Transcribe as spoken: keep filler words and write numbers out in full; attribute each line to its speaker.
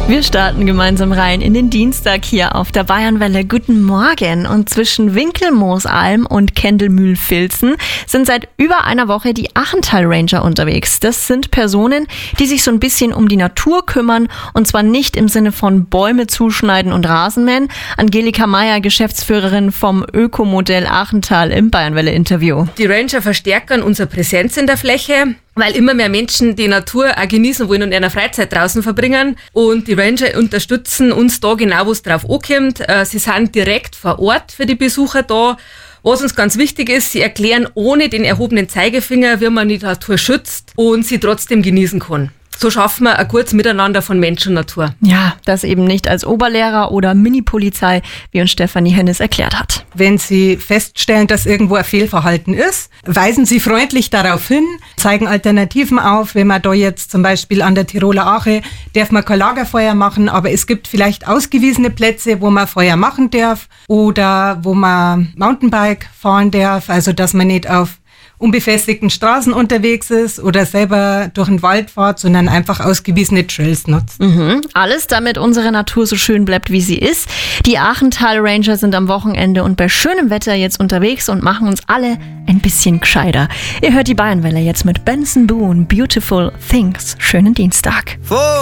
Speaker 1: Wir starten gemeinsam rein in den Dienstag hier auf der Bayernwelle. Guten Morgen. Und zwischen Winkelmoosalm und Kendelmühl-Vilsen sind seit über einer Woche die Achental Ranger unterwegs. Das sind Personen, die sich so ein bisschen um die Natur kümmern, und zwar nicht im Sinne von Bäume zuschneiden und Rasenmähen. Angelika Meyer, Geschäftsführerin vom Ökomodell Achental im Bayernwelle-Interview.
Speaker 2: Die Ranger verstärken unsere Präsenz in der Fläche, weil immer mehr Menschen die Natur auch genießen wollen und ihre Freizeit draußen verbringen. Und die Ranger unterstützen uns da genau, wo es drauf ankommt. Sie sind direkt vor Ort für die Besucher da. Was uns ganz wichtig ist, sie erklären ohne den erhobenen Zeigefinger, wie man die Natur schützt und sie trotzdem genießen kann. So schaffen wir ein gutes Miteinander von Mensch und Natur.
Speaker 1: Ja, das eben nicht als Oberlehrer oder Mini-Polizei, wie uns Stefanie Hennes erklärt hat.
Speaker 3: Wenn Sie feststellen, dass irgendwo ein Fehlverhalten ist, weisen Sie freundlich darauf hin, zeigen Alternativen auf. Wenn man da jetzt zum Beispiel an der Tiroler Ache, darf man kein Lagerfeuer machen, aber es gibt vielleicht ausgewiesene Plätze, wo man Feuer machen darf oder wo man Mountainbike fahren darf, also dass man nicht auf unbefestigten Straßen unterwegs ist oder selber durch den Wald fährt, sondern einfach ausgewiesene Trails nutzt.
Speaker 1: Mhm. Alles, damit unsere Natur so schön bleibt, wie sie ist. Die Achental Ranger sind am Wochenende und bei schönem Wetter jetzt unterwegs und machen uns alle ein bisschen gescheiter. Ihr hört die Bayernwelle jetzt mit Benson Boone, Beautiful Things. Schönen Dienstag.